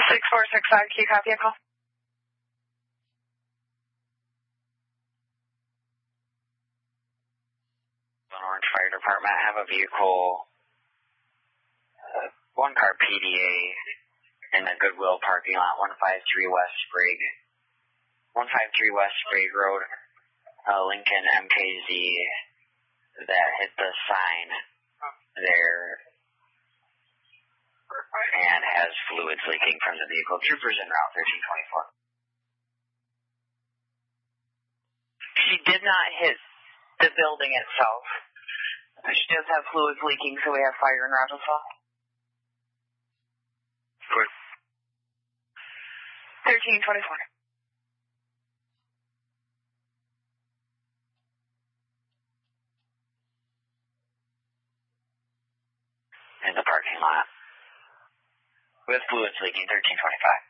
6465, can you copy a call? Orange Fire Department, I have a vehicle, one car PDA in the Goodwill parking lot, 153 West Sprague. 153 West Sprague Road, Lincoln MKZ, that hit the sign there and has fluids leaking from the vehicle. Troopers en route, 1324. She did not hit the building itself. She does have fluids leaking, so we have fire en route as well. Good. 1324. In the parking lot with fluids leaking, 1325.